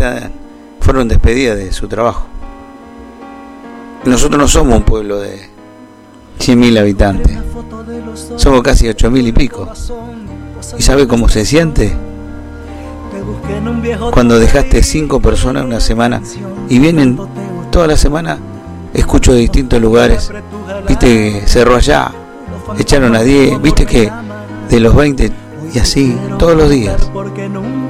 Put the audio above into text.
fueron despedidas de su trabajo. Nosotros no somos un pueblo de 100.000 habitantes, somos casi 8.000 y pico. ¿Y sabe cómo se siente? Cuando dejaste 5 personas una semana y vienen toda la semana, escucho de distintos lugares, viste que cerró allá, echaron a 10, viste que de los 20 y así todos los días.